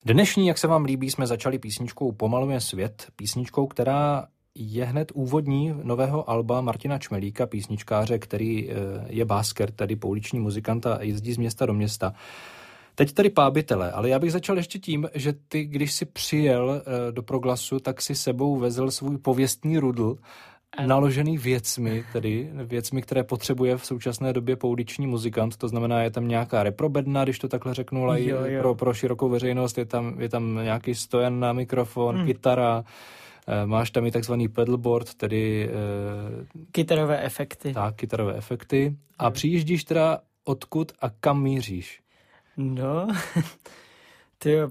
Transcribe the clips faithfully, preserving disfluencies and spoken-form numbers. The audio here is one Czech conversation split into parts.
Dnešní, jak se vám líbí, jsme začali písničkou Pomaluje svět, písničkou, která je hned úvodní nového alba Martina Čmelíka, písničkáře, který je básker, tedy pouliční muzikant a jezdí z města do města. Teď tady Pábitele, ale já bych začal ještě tím, že ty, když jsi přijel do Proglasu, tak si sebou vezl svůj pověstný rudl, naložený věcmi, tedy věcmi, které potřebuje v současné době pouliční muzikant, to znamená, je tam nějaká reprobedna, když to takhle řeknu, ale jo, jo. Pro, pro širokou veřejnost je tam, je tam nějaký stojan na mikrofon, hmm. kytara, máš tam i takzvaný pedalboard, tedy kytarové efekty. Tak, kytarové efekty. A hmm. přijíždíš teda odkud a kam míříš? No, tyjo,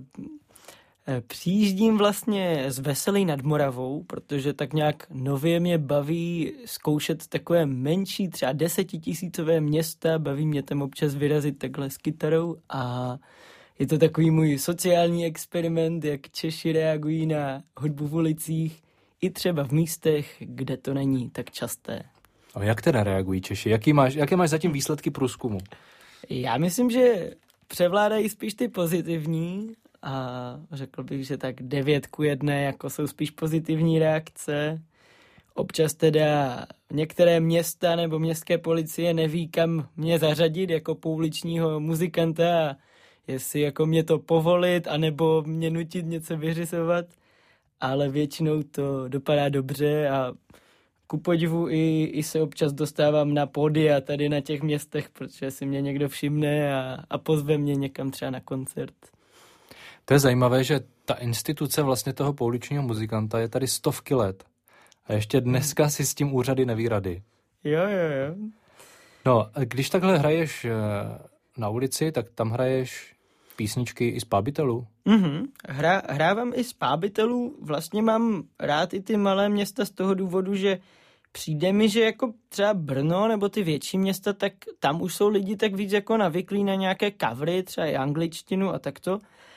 přijíždím vlastně z Veselý nad Moravou, protože tak nějak nově mě baví zkoušet takové menší, třeba desetitisícové města, baví mě tam občas vyrazit takhle s kytarou a je to takový můj sociální experiment, jak Češi reagují na hudbu v ulicích, i třeba v místech, kde to není tak časté. A jak teda reagují Češi? Jaký máš, jaké máš zatím výsledky průzkumu? Já myslím, že převládají spíš ty pozitivní a řekl bych, že tak devět ku jedné jako jsou spíš pozitivní reakce. Občas teda některé města nebo městské policie neví, kam mě zařadit jako pouličního muzikanta, jestli jako mě to povolit, anebo mě nutit něco vyřizovat, ale většinou to dopadá dobře a ku podivu i, i se občas dostávám na pódia tady na těch městech, protože si mě někdo všimne a, a pozve mě někam třeba na koncert. To je zajímavé, že ta instituce vlastně toho pouličního muzikanta je tady stovky let a ještě dneska si s tím úřady neví rady. Jo, jo, jo. No, když takhle hraješ na ulici, tak tam hraješ písničky i z Pábitelů? Mhm, Hra, hrávám i z Pábitelů, vlastně mám rád i ty malé města z toho důvodu, že přijde mi, že jako třeba Brno nebo ty větší města, tak tam už jsou lidi tak víc jako navyklí na nějaké covery, třeba i angličtinu a takto.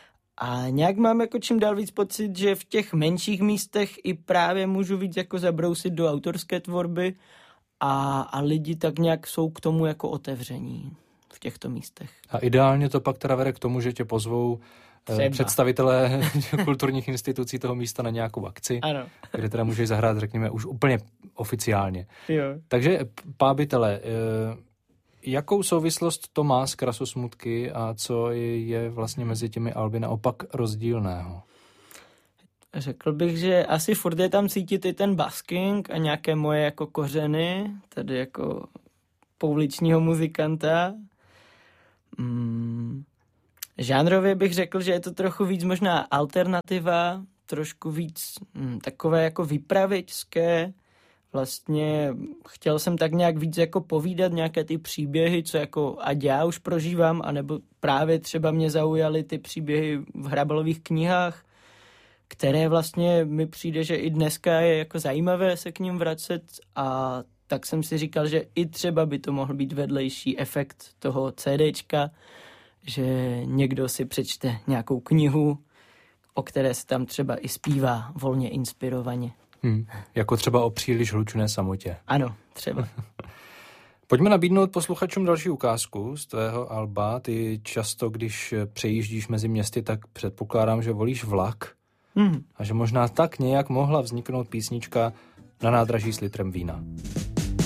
A nějak mám jako čím dál víc pocit, že v těch menších místech i právě můžu víc jako zabrousit do autorské tvorby a, a lidi tak nějak jsou k tomu jako otevření v těchto místech. A ideálně to pak teda vede k tomu, že tě pozvou třeba představitelé kulturních institucí toho místa na nějakou akci, ano. kde teda můžeš zahrát, řekněme, už úplně oficiálně. Jo. Takže Pábitele, jakou souvislost to má s Krasosmutky a co je vlastně mezi těmi alby naopak rozdílného? Řekl bych, že asi furt je tam cítit i ten basking a nějaké moje jako kořeny, tedy jako pouličního muzikanta. Hmm. Žánrově bych řekl, že je to trochu víc možná alternativa, trošku víc hm, takové jako vypravěčské. Vlastně chtěl jsem tak nějak víc jako povídat nějaké ty příběhy, co jako ať já už prožívám, anebo právě třeba mě zaujaly ty příběhy v Hrabalových knihách, které vlastně mi přijde, že i dneska je jako zajímavé se k nim vracet a tak jsem si říkal, že i třeba by to mohl být vedlejší efekt toho CDčka, že někdo si přečte nějakou knihu, o které se tam třeba i zpívá volně inspirovaně. Hmm, jako třeba o příliš hlučné samotě. Ano, třeba. Pojďme nabídnout posluchačům další ukázku z tvého alba. Ty často, když přejíždíš mezi městy, tak předpokládám, že volíš vlak Hmm. a že možná tak nějak mohla vzniknout písnička Na nádraží s litrem vína.